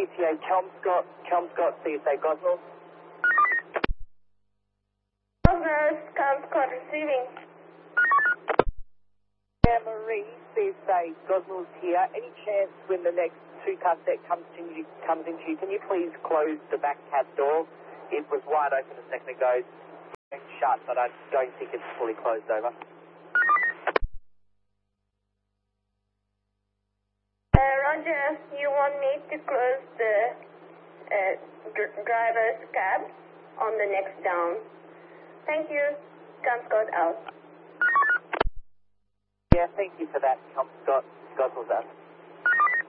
ETA, Kelmscott, CSA Gosnells. Gosnells, Kelmscott receiving. Yeah, Marie, CSA Gosnells here. Any chance when the next two-car set comes into you, can you please close the back cab door? It was wide open a second ago. It's shut, but I don't think it's fully closed over. Roger, you want me to close the driver's cab on the next down. Thank you. Kelmscott out. Yeah, thank you for that, Kelmscott. Gosnells out.